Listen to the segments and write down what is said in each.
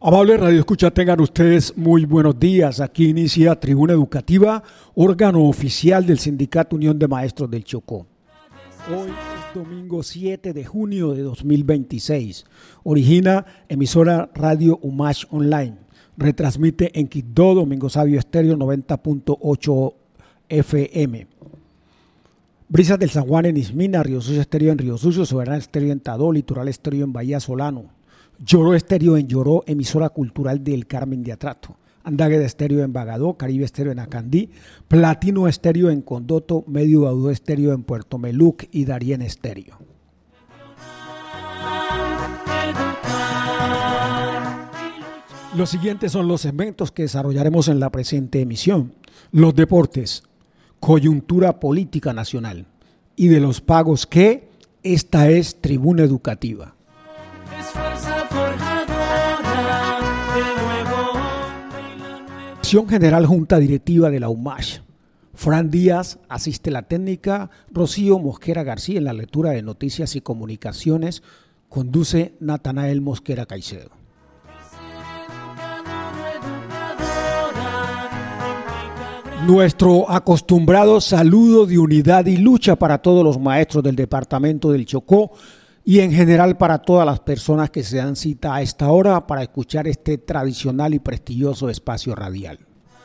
Amable Radio Escucha, tengan ustedes muy buenos días. Aquí inicia Tribuna Educativa, órgano oficial del Sindicato Unión de Maestros del Chocó. Hoy es domingo 7 de junio de 2026. Origina emisora Radio UMASH Online. Retransmite en Quibdó, Domingo Sabio Estéreo 90.8 FM. Brisas del San Juan en Ismina, Río Sucio Estéreo en Río Sucio, Soberana Estéreo en Tadó, Litoral Estéreo en Bahía Solano. Lloró Estéreo en Lloró, emisora cultural del Carmen de Atrato. Andague de Estéreo en Bagadó, Caribe Estéreo en Acandí, Platino Estéreo en Condoto, Medio Baudó Estéreo en Puerto Meluc y Darién Estéreo. Los siguientes son los segmentos que desarrollaremos en la presente emisión. Los deportes, coyuntura política nacional y de los pagos que esta es Tribuna Educativa. Dirección General Junta Directiva de la UMASH. Fran Díaz asiste la técnica, Rocío Mosquera García en la lectura de noticias y comunicaciones, conduce Natanael Mosquera Caicedo. Nuestro acostumbrado saludo de unidad y lucha para todos los maestros del departamento del Chocó y en general para todas las personas que se dan cita a esta hora para escuchar este tradicional y prestigioso espacio radial.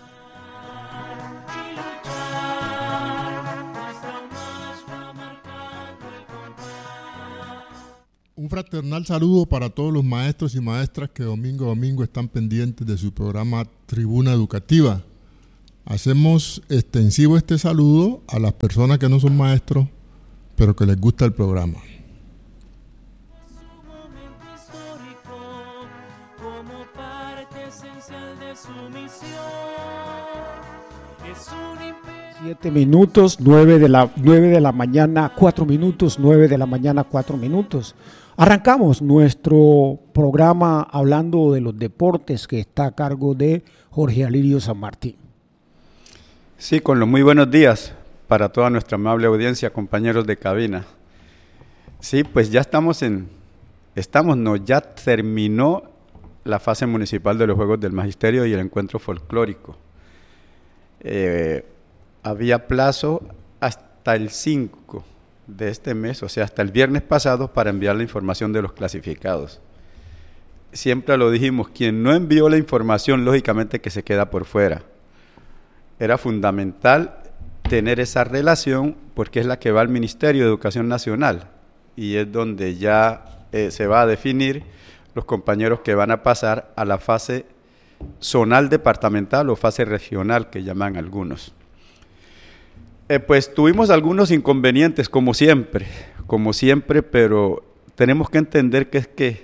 Un fraternal saludo para todos los maestros y maestras que domingo a domingo están pendientes de su programa Tribuna Educativa. Hacemos extensivo este saludo a las personas que no son maestros, pero que les gusta el programa. 7 minutos, 9 de la mañana, 4 minutos, 9 de la mañana, 4 minutos. Arrancamos nuestro programa hablando de los deportes que está a cargo de Jorge Alirio San Martín. Sí, con los muy buenos días para toda nuestra amable audiencia, compañeros de cabina. Sí, pues ya ya terminó la fase municipal de los Juegos del Magisterio y el encuentro folclórico. Había plazo hasta el 5 de este mes, o sea, hasta el viernes pasado, para enviar la información de los clasificados. Siempre lo dijimos, quien no envió la información, lógicamente que se queda por fuera. Era fundamental tener esa relación porque es la que va al Ministerio de Educación Nacional y es donde ya se va a definir los compañeros que van a pasar a la fase zonal departamental o fase regional que llaman algunos. Pues tuvimos algunos inconvenientes como siempre, pero tenemos que entender que es que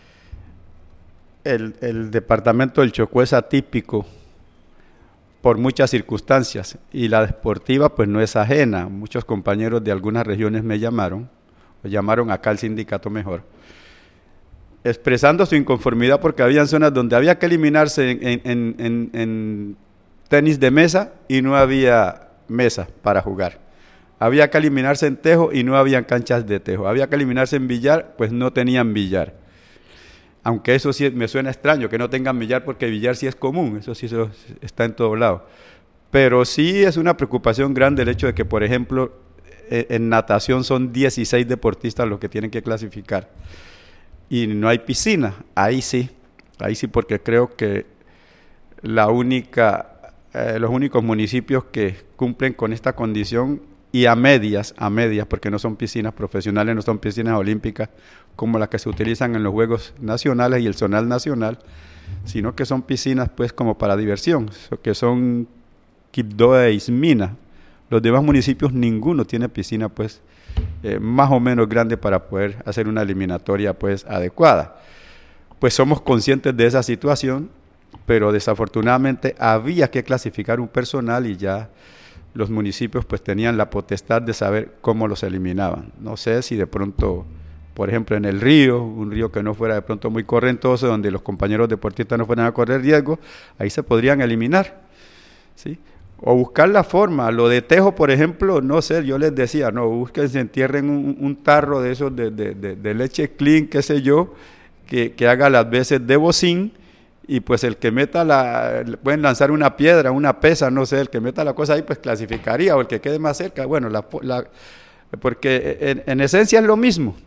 el departamento del Chocó es atípico por muchas circunstancias y la deportiva pues no es ajena. Muchos compañeros de algunas regiones me llamaron acá al sindicato mejor, expresando su inconformidad porque había zonas donde había que eliminarse en tenis de mesa y no había mesa para jugar. Había que eliminarse en tejo y no había canchas de tejo. Había que eliminarse en billar, pues no tenían billar. Aunque eso sí me suena extraño, que no tengan billar, porque billar sí es común, eso está en todo lado. Pero sí es una preocupación grande el hecho de que, por ejemplo, en natación son 16 deportistas los que tienen que clasificar. Y no hay piscina, ahí sí, porque creo que los únicos municipios que cumplen con esta condición y a medias, porque no son piscinas profesionales, no son piscinas olímpicas como las que se utilizan en los Juegos Nacionales y el Zonal Nacional, sino que son piscinas pues como para diversión, que son Quibdó e Ismina. Los demás municipios ninguno tiene piscina pues más o menos grande para poder hacer una eliminatoria pues adecuada. Pues somos conscientes de esa situación, pero desafortunadamente había que clasificar un personal y ya los municipios pues tenían la potestad de saber cómo los eliminaban. No sé si de pronto, por ejemplo, en el río, un río que no fuera de pronto muy correntoso, donde los compañeros deportistas no fueran a correr riesgo, ahí se podrían eliminar, ¿sí? O buscar la forma. Lo de tejo, por ejemplo, no sé, yo les decía, no, busquen, se entierren un tarro de esos de leche clean, qué sé yo, que haga las veces de bocín y pues el que meta pueden lanzar una piedra, una pesa, no sé, el que meta la cosa ahí pues clasificaría, o el que quede más cerca, bueno, porque en esencia es lo mismo,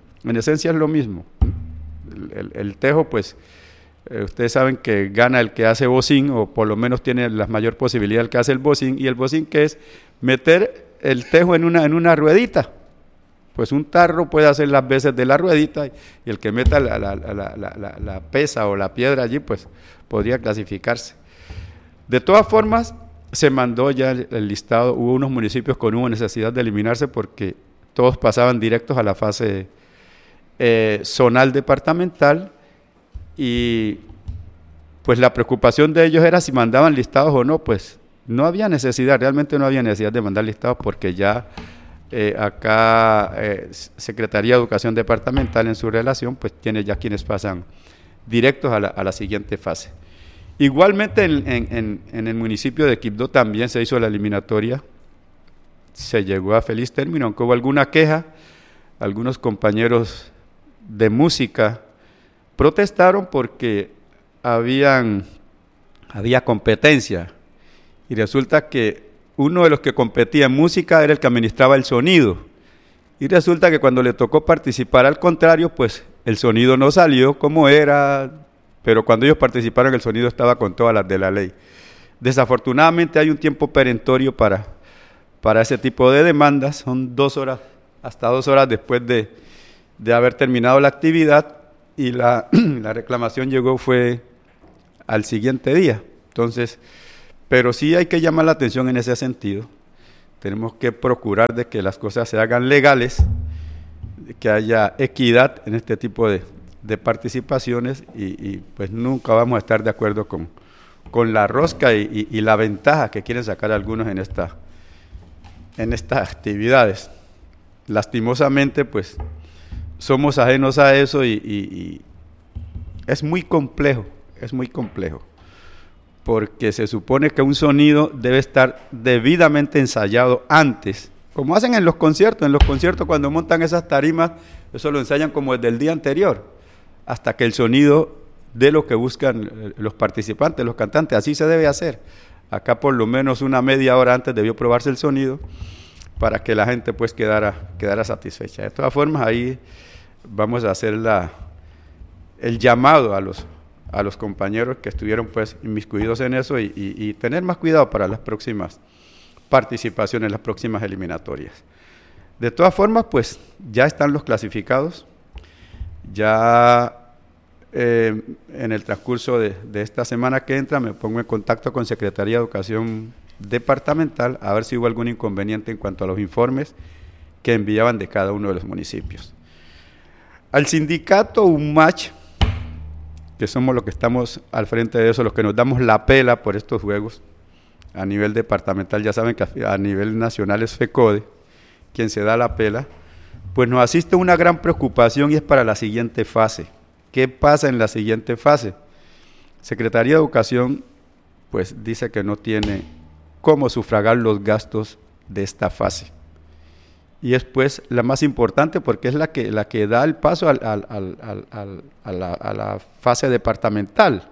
el tejo pues, ustedes saben que gana el que hace bocín, o por lo menos tiene la mayor posibilidad el que hace el bocín, y el bocín que es meter el tejo en una ruedita. Pues un tarro puede hacer las veces de la ruedita, y el que meta la pesa o la piedra allí, pues podría clasificarse. De todas formas, se mandó ya el listado. Hubo unos municipios con hubo necesidad de eliminarse porque todos pasaban directos a la fase zonal departamental, y pues la preocupación de ellos era si mandaban listados o no. Pues no había necesidad, realmente no había necesidad de mandar listados, porque ya acá Secretaría de Educación Departamental en su relación pues tiene ya quienes pasan directos a la siguiente fase. Igualmente en el municipio de Quibdó también se hizo la eliminatoria, se llegó a feliz término, aunque hubo alguna queja. Algunos compañeros de música protestaron porque había competencia, y resulta que uno de los que competía en música era el que administraba el sonido, y resulta que cuando le tocó participar, al contrario, pues el sonido no salió como era, pero cuando ellos participaron el sonido estaba con todas las de la ley. Desafortunadamente hay un tiempo perentorio para ese tipo de demandas, son 2 horas, hasta 2 horas después de haber terminado la actividad, y la reclamación fue al siguiente día. Entonces, pero sí hay que llamar la atención en ese sentido. Tenemos que procurar de que las cosas se hagan legales, que haya equidad en este tipo de participaciones, y pues nunca vamos a estar de acuerdo con la rosca y la ventaja que quieren sacar algunos en estas actividades. Lastimosamente, pues somos ajenos a eso, y es muy complejo, porque se supone que un sonido debe estar debidamente ensayado antes, como hacen en los conciertos. En los conciertos, cuando montan esas tarimas, eso lo ensayan como desde el día anterior, hasta que el sonido dé lo que buscan los participantes, los cantantes. Así se debe hacer. Acá por lo menos una media hora antes debió probarse el sonido para que la gente pues quedara satisfecha. De todas formas, ahí vamos a hacer el llamado a los compañeros que estuvieron pues inmiscuidos en eso, y tener más cuidado para las próximas participaciones, las próximas eliminatorias. De todas formas, pues ya están los clasificados. Ya en el transcurso de esta semana que entra me pongo en contacto con Secretaría de Educación Departamental a ver si hubo algún inconveniente en cuanto a los informes que enviaban de cada uno de los municipios. Al sindicato UMACH, que somos los que estamos al frente de eso, los que nos damos la pela por estos juegos a nivel departamental, ya saben que a nivel nacional es FECODE quien se da la pela, pues nos asiste una gran preocupación, y es para la siguiente fase. ¿Qué pasa en la siguiente fase? Secretaría de Educación pues dice que no tiene cómo sufragar los gastos de esta fase, y es pues la más importante, porque es la que da el paso a la fase departamental,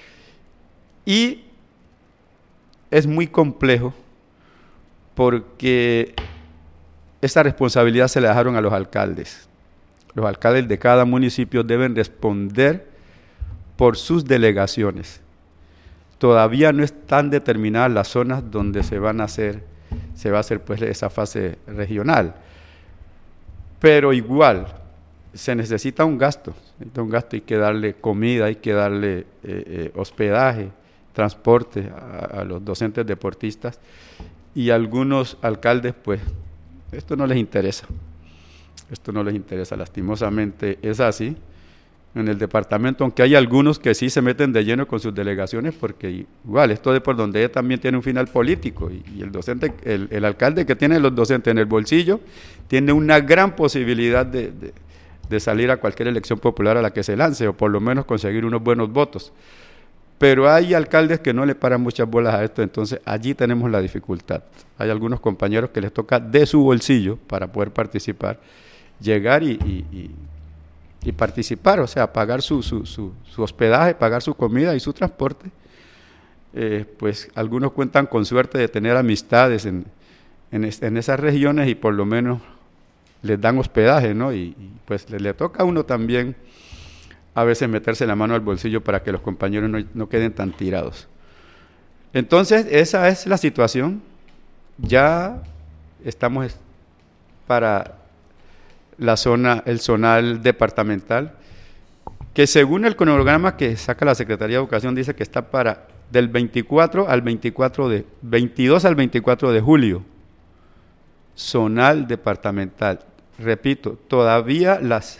y es muy complejo porque esta responsabilidad se la dejaron a los alcaldes. Los alcaldes de cada municipio deben responder por sus delegaciones. Todavía no están determinadas las zonas donde se va a hacer pues esa fase regional, pero igual se necesita un gasto, hay que darle comida, hay que darle hospedaje, transporte a los docentes deportistas, y a algunos alcaldes pues esto no les interesa, lastimosamente es así. En el departamento, aunque hay algunos que sí se meten de lleno con sus delegaciones, porque igual esto de por donde también tiene un final político, y el docente, el alcalde que tiene los docentes en el bolsillo, tiene una gran posibilidad de salir a cualquier elección popular a la que se lance, o por lo menos conseguir unos buenos votos. Pero hay alcaldes que no le paran muchas bolas a esto, entonces allí tenemos la dificultad. Hay algunos compañeros que les toca de su bolsillo, para poder participar, llegar y participar, o sea, pagar su hospedaje, pagar su comida y su transporte. Pues algunos cuentan con suerte de tener amistades en esas regiones y por lo menos les dan hospedaje, ¿no? Y pues le toca a uno también a veces meterse la mano al bolsillo para que los compañeros no queden tan tirados. Entonces, esa es la situación. Ya estamos para el zonal departamental, que según el cronograma que saca la Secretaría de Educación, dice que está para del 22 al 24 de julio. Zonal departamental. Repito, todavía las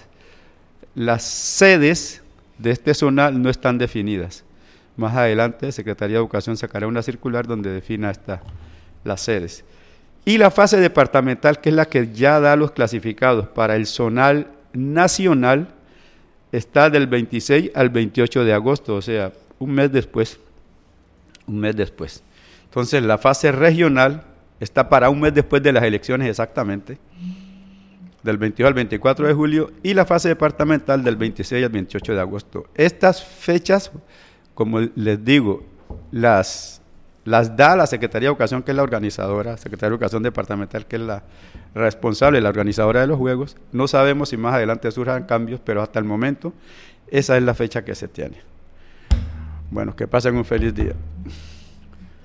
sedes de este zonal no están definidas. Más adelante, la Secretaría de Educación sacará una circular donde defina las sedes. Y la fase departamental, que es la que ya da los clasificados para el zonal nacional, está del 26 al 28 de agosto, o sea, un mes después. Entonces, la fase regional está para un mes después de las elecciones exactamente, del 22 al 24 de julio, y la fase departamental del 26 al 28 de agosto. Estas fechas, como les digo, las da la Secretaría de Educación, que es la organizadora, Secretaría de Educación Departamental, que es la responsable, la organizadora de los Juegos. No sabemos si más adelante surjan cambios, pero hasta el momento esa es la fecha que se tiene. Bueno, que pasen un feliz día.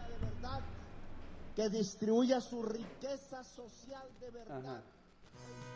Que distribuya su riqueza social de verdad.